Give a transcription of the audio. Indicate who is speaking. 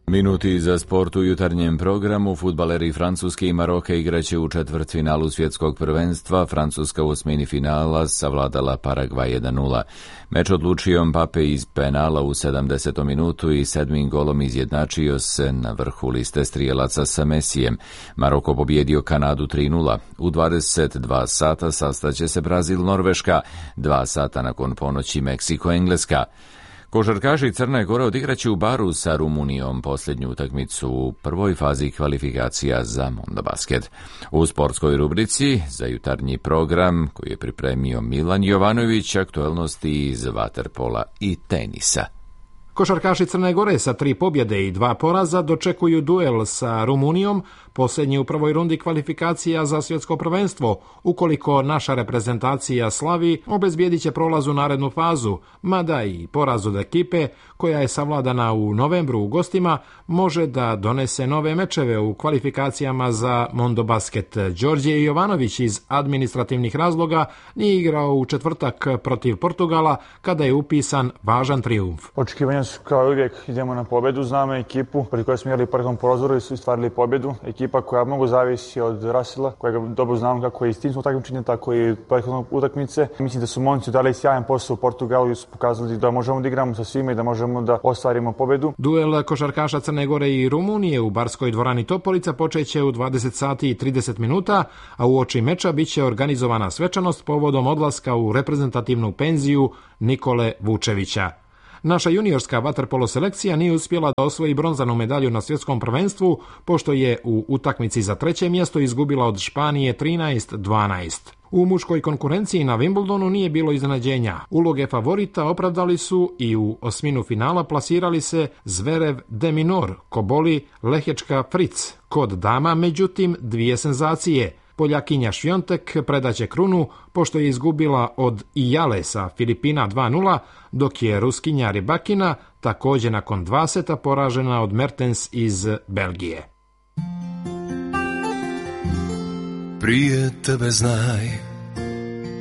Speaker 1: Minuti za sport u jutarnjem programu. Fudbaleri Francuske i Maroka igraće u četvrtfinalu svjetskog prvenstva. Francuska u osmini finala savladala Paragvaj 1:0. Meč odlučio Mbappe iz penala u 70. minutu i 7. golom izjednačio se na vrhu liste strijelaca sa Mesijem. Maroko pobjedio Kanadu 3:0. U 22 sata sastaće se Brazil-Norveška, 2 sata nakon ponoći Meksiko-Engleska. Košarkaši Crne Gore odigraće u Baru sa Rumunijom posljednju utakmicu u prvoj fazi kvalifikacija za Mondobasket. U sportskoj rubrici za jutarnji program koji je pripremio Milan Jovanović, aktuelnosti iz vaterpola i tenisa.
Speaker 2: Košarkaši Crne Gore sa 3 pobjede i 2 poraza dočekuju duel sa Rumunijom, posljednji u prvoj rundi kvalifikacija za svjetsko prvenstvo. Ukoliko naša reprezentacija slavi, obezbijedit će prolaz u narednu fazu, mada i poraz od ekipe, koja je savladana u novembru u gostima, može da donese nove mečeve u kvalifikacijama za Mondobasket. Đorđe Jovanović iz administrativnih razloga nije igrao u četvrtak protiv Portugala, kada je upisan važan trijumf.
Speaker 3: Očekivanja su kao uvijek, idemo na pobjedu, znamo ekipu protiv koje smo igrali u prvom prozor i su stvarili pobjedu. Ekipa koja mnogo zavisi od Rasela, kojega dobro znamo kako je iz timskog takmičenja, tako i prethodne utakmice. Mislim da su momci dali sjajan posao u Portugalu i su pokazali da možemo da igramo sa svima i da možemo da ostvarimo pobjedu.
Speaker 2: Duel košarkaša Crne Gore i Rumunije u barskoj dvorani Topolica počeće u 20 sati i 30 minuta, a uoči meča bit će organizovana svečanost povodom odlaska u reprezentativnu penziju Nikole Vučevića. Naša juniorska vaterpolo selekcija nije uspjela da osvoji bronzanu medalju na svjetskom prvenstvu, pošto je u utakmici za 3. mjesto izgubila od Španije 13-12. U muškoj konkurenciji na Wimbledonu nije bilo iznenađenja. Uloge favorita opravdali su i u osminu finala plasirali se Zverev de Minaur, Koboli, Lehečka Fritz. Kod dama, međutim, 2 senzacije. Poljakinja Švjontek predaće krunu pošto je izgubila od Ijale sa Filipina 2:0, dok je Ruskinja Rybakina također nakon 2 seta poražena od Mertens iz Belgije.
Speaker 4: Prije tebe znaj